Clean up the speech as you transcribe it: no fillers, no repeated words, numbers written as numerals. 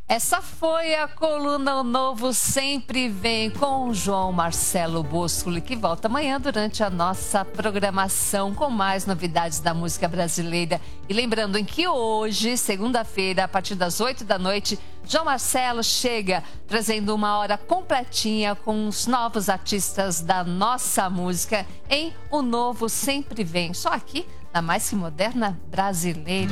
Essa foi a coluna O Novo Sempre Vem com o João Marcelo Boscoli, que volta amanhã durante a nossa programação com mais novidades da música brasileira. E lembrando que hoje, segunda-feira, a partir das 8 da noite, João Marcelo chega trazendo uma hora completinha com os novos artistas da nossa música em O Novo Sempre Vem. Só aqui, na Mais Que Moderna Brasileira.